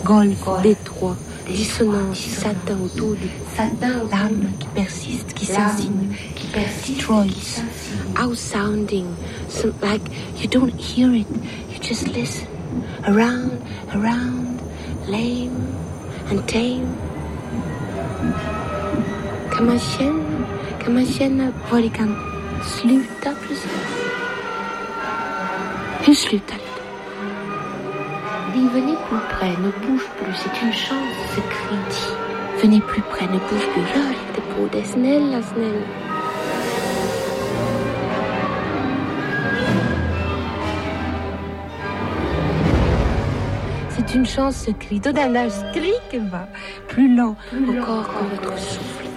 golfe, détroit, dissonance, satin autour du larmes qui persistent, qui s'insinuent, Detroit, out-sounding, so like you don't hear it, you just listen, around, lame and tame. Kan man känna vad det kan sluta precis? Hur slutar det? Dis, venez plus près, ne bouge plus, c'est une chance, ce cri dit. Venez plus près, ne bouge plus, rör inte på det, snälla. C'est une chance, ce cri. Tout d'un âge, ce cri qui va plus lent encore que votre souffle.